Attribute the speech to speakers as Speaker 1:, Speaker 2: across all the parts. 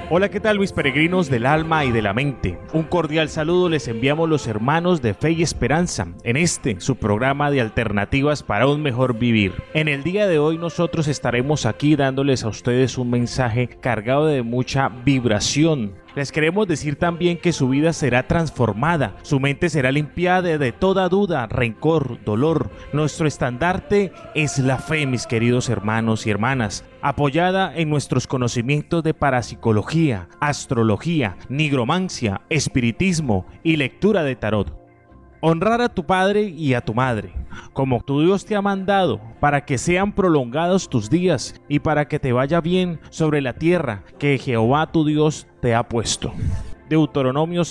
Speaker 1: Hola, ¿qué tal mis peregrinos del alma y de la mente? Un cordial saludo les enviamos los hermanos de Fe y Esperanza en su programa de alternativas para un mejor vivir. En el día de hoy nosotros estaremos aquí dándoles a ustedes un mensaje cargado de mucha vibración. Les queremos decir también que su vida será transformada, su mente será limpiada de toda duda, rencor, dolor. Nuestro estandarte es la fe, mis queridos hermanos y hermanas, apoyada en nuestros conocimientos de parapsicología, astrología, nigromancia, espiritismo y lectura de tarot. Honrar a tu padre y a tu madre, como tu Dios te ha mandado, para que sean prolongados tus días y para que te vaya bien sobre la tierra que Jehová tu Dios te ha puesto. Deuteronomio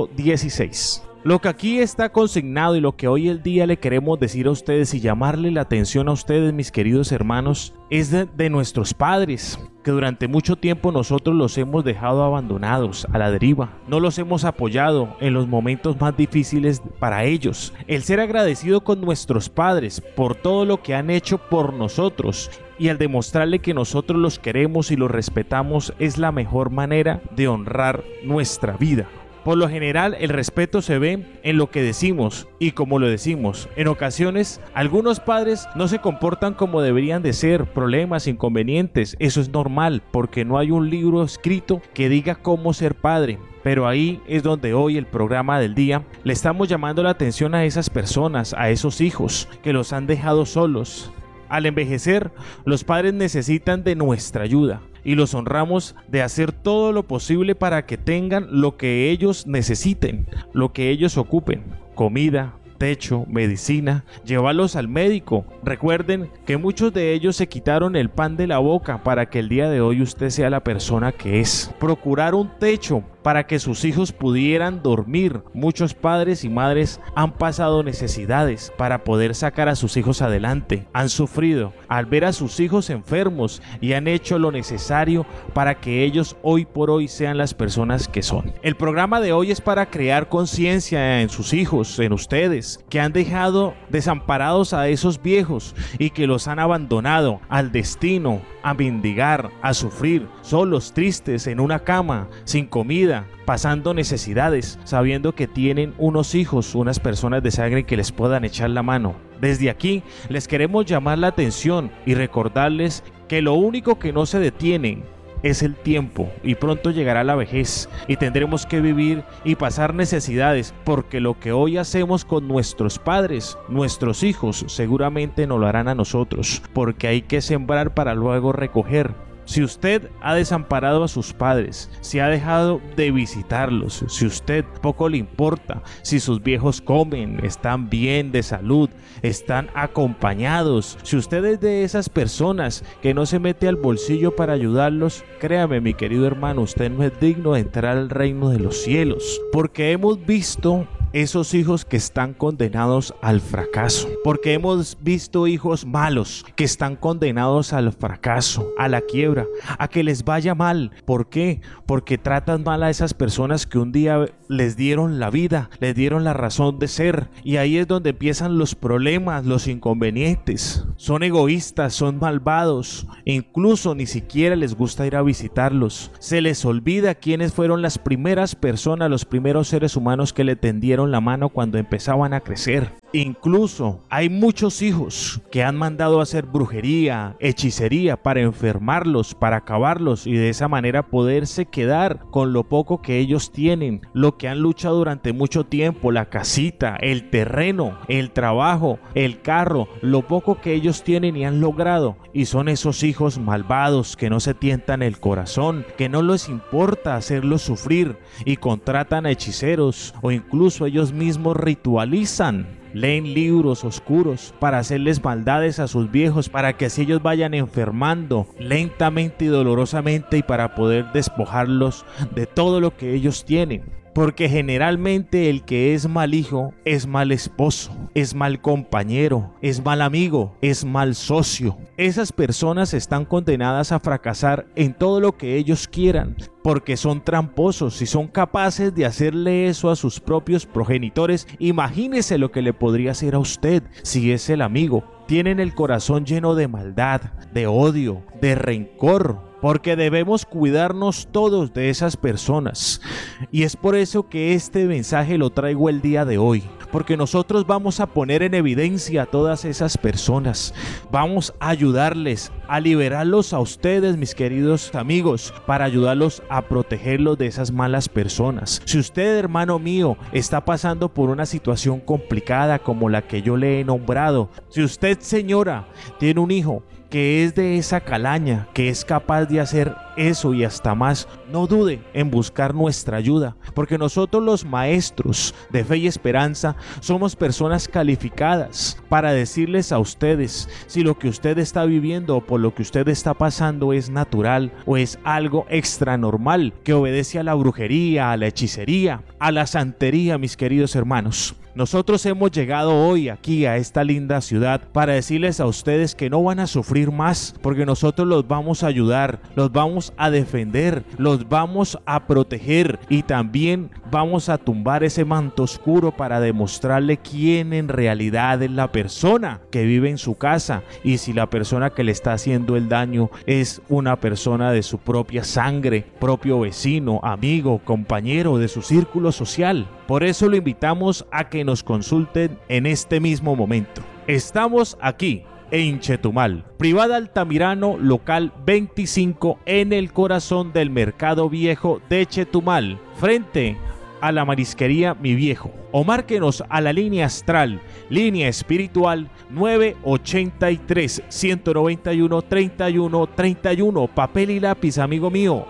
Speaker 1: 5:16. Lo que aquí está consignado y lo que hoy el día le queremos decir a ustedes y llamarle la atención a ustedes, mis queridos hermanos, es de nuestros padres, que durante mucho tiempo nosotros los hemos dejado abandonados a la deriva. No los hemos apoyado en los momentos más difíciles para ellos. El ser agradecido con nuestros padres por todo lo que han hecho por nosotros y al demostrarle que nosotros los queremos y los respetamos es la mejor manera de honrar nuestra vida. Por lo general, el respeto se ve en lo que decimos y cómo lo decimos. En ocasiones, algunos padres no se comportan como deberían de ser, problemas, inconvenientes. Eso es normal, porque no hay un libro escrito que diga cómo ser padre. Pero ahí es donde hoy el programa del día le estamos llamando la atención a esas personas, a esos hijos que los han dejado solos. Al envejecer, los padres necesitan de nuestra ayuda y los honramos de hacer todo lo posible para que tengan lo que ellos necesiten, lo que ellos ocupen: comida, techo, medicina, llevarlos al médico. Recuerden que muchos de ellos se quitaron el pan de la boca para que el día de hoy usted sea la persona que es. Procurar un techo para que sus hijos pudieran dormir. Muchos padres y madres han pasado necesidades para poder sacar a sus hijos adelante. Han sufrido al ver a sus hijos enfermos y han hecho lo necesario para que ellos hoy por hoy sean las personas que son. El programa de hoy es para crear conciencia en sus hijos, en ustedes, que han dejado desamparados a esos viejos y que los han abandonado al destino, a mendigar, a sufrir, solos, tristes, en una cama, sin comida, pasando necesidades, sabiendo que tienen unos hijos, unas personas de sangre que les puedan echar la mano. Desde aquí les queremos llamar la atención y recordarles que lo único que no se detiene es el tiempo, y pronto llegará la vejez y tendremos que vivir y pasar necesidades, porque lo que hoy hacemos con nuestros padres, nuestros hijos, seguramente nos lo harán a nosotros, porque hay que sembrar para luego recoger. Si usted ha desamparado a sus padres, si ha dejado de visitarlos, si usted poco le importa si sus viejos comen, están bien de salud, están acompañados, si usted es de esas personas que no se mete al bolsillo para ayudarlos, créame, mi querido hermano, usted no es digno de entrar al reino de los cielos, porque hemos visto esos hijos que están condenados al fracaso, porque hemos visto hijos malos que están condenados al fracaso, a la quiebra, a que les vaya mal. ¿Por qué? Porque tratan mal a esas personas que un día les dieron la vida, les dieron la razón de ser, y ahí es donde empiezan los problemas, los inconvenientes. Son egoístas, son malvados, incluso ni siquiera les gusta ir a visitarlos. Se les olvida quiénes fueron las primeras personas, los primeros seres humanos que le tendieron la mano cuando empezaban a crecer. Incluso hay muchos hijos que han mandado a hacer brujería, hechicería para enfermarlos, para acabarlos y de esa manera poderse quedar con lo poco que ellos tienen, lo que han luchado durante mucho tiempo, la casita, el terreno, el trabajo, el carro, lo poco que ellos tienen y han logrado. Y son esos hijos malvados que no se tientan el corazón, que no les importa hacerlos sufrir y contratan a hechiceros o incluso ellos mismos ritualizan. Leen libros oscuros para hacerles maldades a sus viejos, para que así ellos vayan enfermando lentamente y dolorosamente y para poder despojarlos de todo lo que ellos tienen. Porque generalmente el que es mal hijo es mal esposo, es mal compañero, es mal amigo, es mal socio. Esas personas están condenadas a fracasar en todo lo que ellos quieran, porque son tramposos y son capaces de hacerle eso a sus propios progenitores. Imagínese lo que le podría hacer a usted si es el amigo. Tienen el corazón lleno de maldad, de odio, de rencor. porque debemos cuidarnos todos de esas personas. Y es por eso que este mensaje lo traigo el día de hoy, porque nosotros vamos a poner en evidencia a todas esas personas, vamos a ayudarles, a liberarlos a ustedes, mis queridos amigos, para ayudarlos a protegerlos de esas malas personas. Si usted, hermano mío, está pasando por una situación complicada como la que yo le he nombrado, si usted, señora, tiene un hijo que es de esa calaña, que es capaz de hacer eso y hasta más, no dude en buscar nuestra ayuda, porque nosotros los maestros de Fe y Esperanza somos personas calificadas para decirles a ustedes si lo que usted está viviendo o por lo que usted está pasando es natural o es algo extranormal que obedece a la brujería, a la hechicería, a la santería, mis queridos hermanos. Nosotros hemos llegado hoy aquí a esta linda ciudad para decirles a ustedes que no van a sufrir más, porque nosotros los vamos a ayudar, los vamos a defender, los vamos a proteger y también vamos a tumbar ese manto oscuro para demostrarle quién en realidad es la persona que vive en su casa y si la persona que le está haciendo el daño es una persona de su propia sangre, propio vecino, amigo, compañero de su círculo social. Por eso lo invitamos a que nos consulten en este mismo momento. Estamos aquí en Chetumal, Privada Altamirano, local 25, en el corazón del Mercado Viejo de Chetumal, frente a la marisquería Mi Viejo, o márquenos a la línea astral, línea espiritual 983-191-3131, papel y lápiz, amigo mío,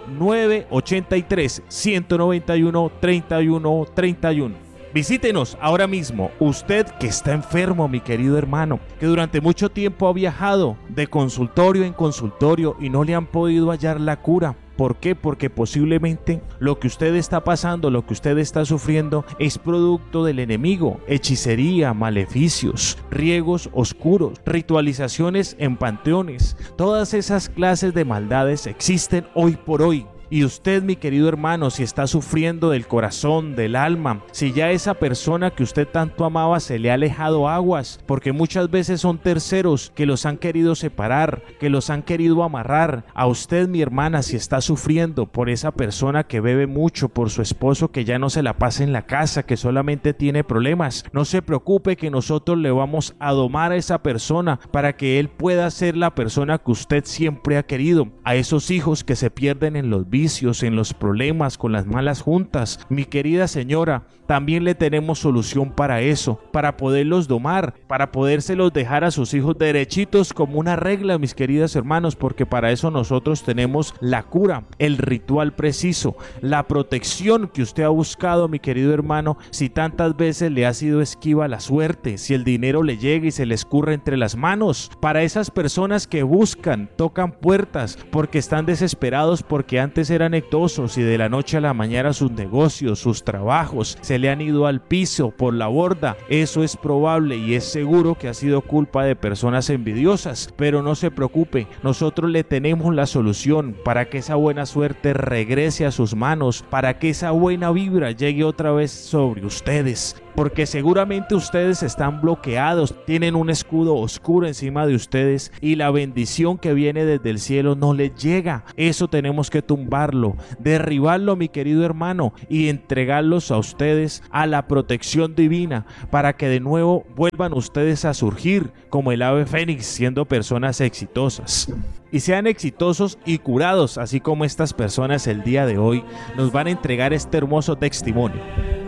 Speaker 1: 983-191-3131. Visítenos ahora mismo, usted que está enfermo, mi querido hermano, que durante mucho tiempo ha viajado de consultorio en consultorio y no le han podido hallar la cura. ¿Por qué? Porque posiblemente lo que usted está pasando, lo que usted está sufriendo es producto del enemigo, hechicería, maleficios, riegos oscuros, ritualizaciones en panteones. Todas esas clases de maldades existen hoy por hoy. Y usted, mi querido hermano, si está sufriendo del corazón, del alma, si ya esa persona que usted tanto amaba se le ha alejado aguas, porque muchas veces son terceros que los han querido separar, que los han querido amarrar. A usted, mi hermana, si está sufriendo por esa persona que bebe mucho, por su esposo que ya no se la pasa en la casa, que solamente tiene problemas, no se preocupe que nosotros le vamos a domar a esa persona para que él pueda ser la persona que usted siempre ha querido. A esos hijos que se pierden en los en los problemas, con las malas juntas, mi querida señora, también le tenemos solución para eso, para poderlos domar, para podérselos dejar a sus hijos derechitos como una regla, mis queridos hermanos, porque para eso nosotros tenemos la cura, el ritual preciso, la protección que usted ha buscado, mi querido hermano, si tantas veces le ha sido esquiva la suerte, si el dinero le llega y se le escurre entre las manos, para esas personas que buscan, tocan puertas, porque están desesperados, porque antes eran exitosos y de la noche a la mañana sus negocios, sus trabajos se le han ido al piso por la borda. Eso es probable y es seguro que ha sido culpa de personas envidiosas, pero no se preocupe, nosotros le tenemos la solución para que esa buena suerte regrese a sus manos, para que esa buena vibra llegue otra vez sobre ustedes, porque seguramente ustedes están bloqueados, tienen un escudo oscuro encima de ustedes y la bendición que viene desde el cielo no les llega. Eso tenemos que tumbarlo, derribarlo, mi querido hermano, y entregarlos a ustedes a la protección divina para que de nuevo vuelvan ustedes a surgir como el ave fénix, siendo personas exitosas. Y sean exitosos y curados, así como estas personas el día de hoy nos van a entregar este hermoso testimonio.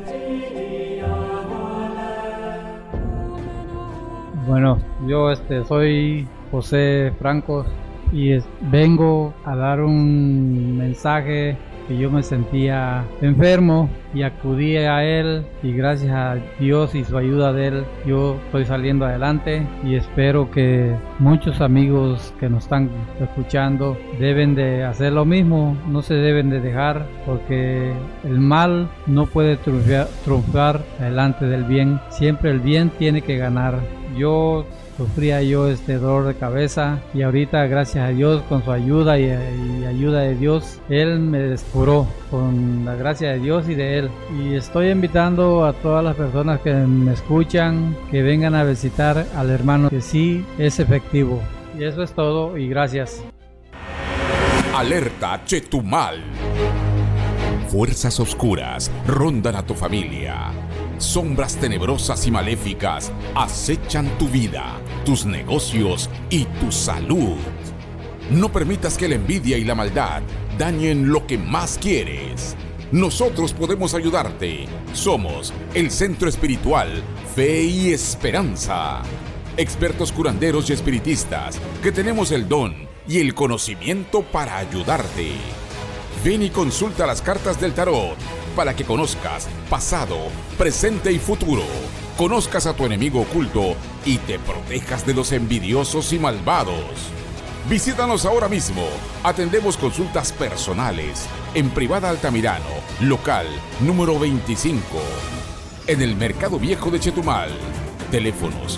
Speaker 2: Bueno, yo soy José Franco y vengo a dar un mensaje que yo me sentía enfermo y acudí a él y gracias a Dios y su ayuda de él yo estoy saliendo adelante y espero que muchos amigos que nos están escuchando deben de hacer lo mismo, no se deben de dejar porque el mal no puede triunfar delante del bien, siempre el bien tiene que ganar. Sufría dolor de cabeza y ahorita gracias a Dios con su ayuda y ayuda de Dios Él me descuró con la gracia de Dios y de Él, y estoy invitando a todas las personas que me escuchan que vengan a visitar al hermano, que sí es efectivo. Y eso es todo y gracias.
Speaker 3: Alerta Chetumal. Fuerzas oscuras rondan a tu familia. Sombras tenebrosas y maléficas acechan tu vida, tus negocios y tu salud. No permitas que la envidia y la maldad dañen lo que más quieres. Nosotros podemos ayudarte. Somos el Centro Espiritual Fe y Esperanza. Expertos curanderos y espiritistas que tenemos el don y el conocimiento para ayudarte. Ven y consulta las cartas del tarot para que conozcas pasado, presente y futuro. Conozcas a tu enemigo oculto y te protejas de los envidiosos y malvados. Visítanos ahora mismo. Atendemos consultas personales en Privada Altamirano, local número 25, en el Mercado Viejo de Chetumal. Teléfonos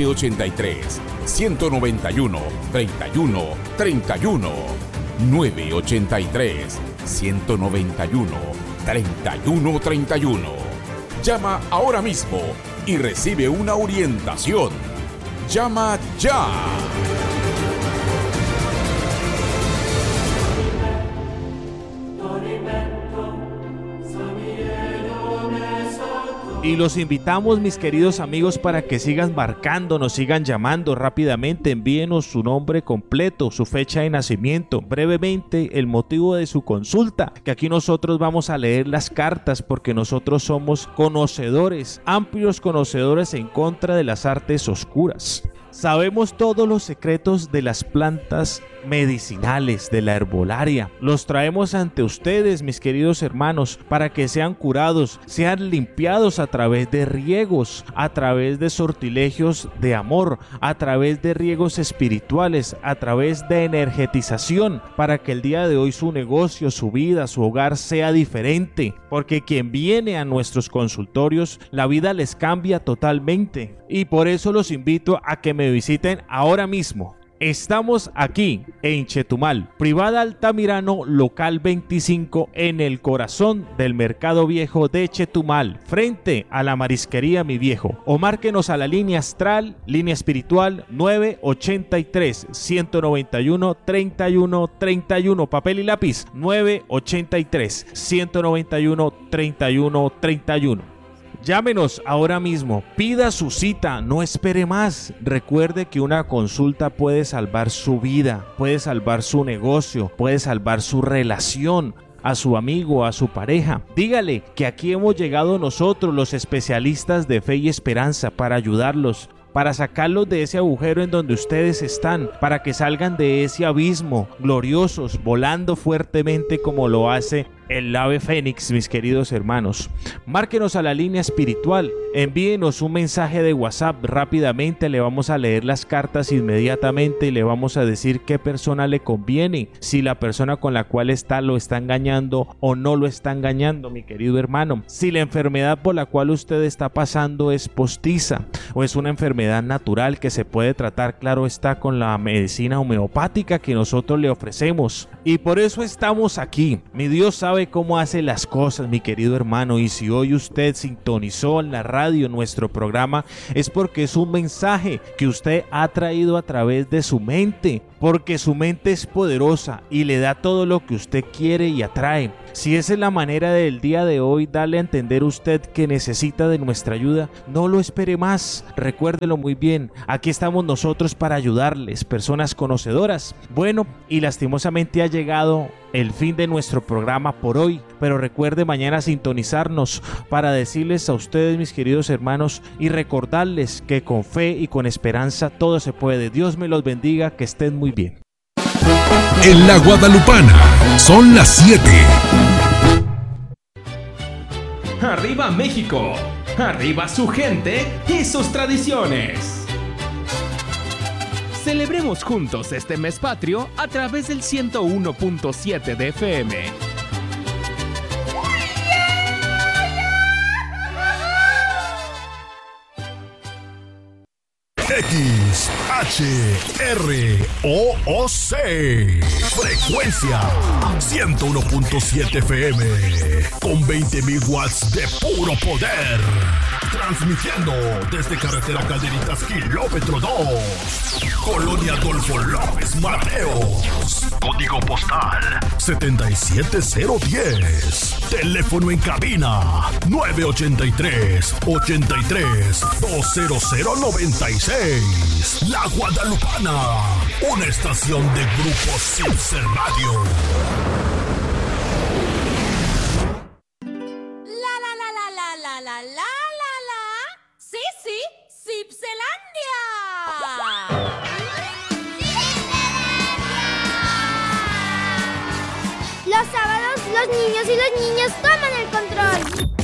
Speaker 3: 983-191-3131, 983-191-3131. Llama ahora mismo y recibe una orientación. ¡Llama ya!
Speaker 1: Y los invitamos, mis queridos amigos, para que sigan marcando, nos sigan llamando rápidamente. Envíenos su nombre completo, su fecha de nacimiento, brevemente el motivo de su consulta, que aquí nosotros vamos a leer las cartas, porque nosotros somos conocedores, amplios conocedores en contra de las artes oscuras. Sabemos todos los secretos de las plantas medicinales, de la herbolaria. Los traemos ante ustedes, mis queridos hermanos, para que sean curados, sean limpiados a través de riegos, a través de sortilegios de amor, a través de riegos espirituales, a través de energetización, para que el día de hoy su negocio, su vida, su hogar sea diferente, porque quien viene a nuestros consultorios, la vida les cambia totalmente. Y por eso los invito a que me visiten ahora mismo. Estamos aquí en Chetumal, Privada Altamirano, local 25, en el corazón del Mercado Viejo de Chetumal, frente a la marisquería Mi Viejo. O márquenos a la línea astral, línea espiritual 983-191-3131, papel y lápiz 983-191-3131. Llámenos ahora mismo, pida su cita, no espere más. Recuerde que una consulta puede salvar su vida, puede salvar su negocio, puede salvar su relación, a su amigo, a su pareja. Dígale que aquí hemos llegado nosotros, los especialistas de fe y esperanza, para ayudarlos, para sacarlos de ese agujero en donde ustedes están, para que salgan de ese abismo gloriosos, volando fuertemente como lo hace el ave fénix, mis queridos hermanos. Márquenos a la línea espiritual, envíenos un mensaje de WhatsApp rápidamente, le vamos a leer las cartas inmediatamente y le vamos a decir qué persona le conviene, si la persona con la cual está lo está engañando o no lo está engañando, mi querido hermano, si la enfermedad por la cual usted está pasando es postiza o es una enfermedad natural que se puede tratar, claro está, con la medicina homeopática que nosotros le ofrecemos. Y por eso estamos aquí. Mi Dios sabe cómo hace las cosas, mi querido hermano, y si hoy usted sintonizó en la radio nuestro programa es porque es un mensaje que usted ha traído a través de su mente, porque su mente es poderosa y le da todo lo que usted quiere y atrae. Si esa es la manera del día de hoy, darle a entender usted que necesita de nuestra ayuda, no lo espere más, recuérdelo muy bien, aquí estamos nosotros para ayudarles, personas conocedoras. Bueno, y lastimosamente ha llegado el fin de nuestro programa por hoy, pero recuerde mañana sintonizarnos para decirles a ustedes, mis queridos hermanos, y recordarles que con fe y con esperanza todo se puede. Dios me los bendiga, que estén muy bien.
Speaker 4: En la Guadalupana son las 7.
Speaker 5: ¡Arriba México! ¡Arriba su gente y sus tradiciones! Celebremos juntos este mes patrio a través del 101.7 de FM.
Speaker 4: XHROOC frecuencia 101.7 FM con 20.000 watts de puro poder, transmitiendo desde carretera Calderitas kilómetro 2, Colonia Adolfo López Mateos. Código postal 77010. Teléfono en cabina 983-83-20096. La Guadalupana, una estación de Grupo Cipse Radio.
Speaker 6: Sí, Cipselandia.
Speaker 7: Los sábados, los niños y las niñas toman el control.